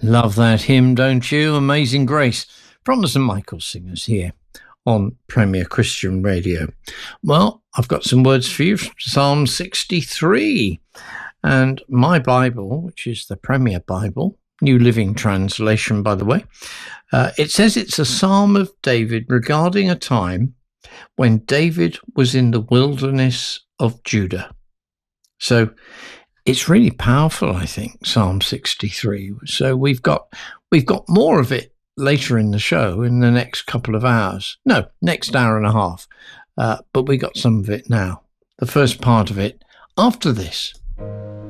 Love that hymn, don't you? Amazing Grace from the St. Michael's Singers here on Premier Christian Radio. Well, I've got some words for you from Psalm 63. And my Bible, which is the Premier Bible, New Living Translation, by the way, it says it's a psalm of David regarding a time when David was in the wilderness of Judah. So it's really powerful, I think, Psalm 63. So we've got more of it later in the show in the next couple of hours. No, next hour and a half. But we got some of it now. The first part of it after this.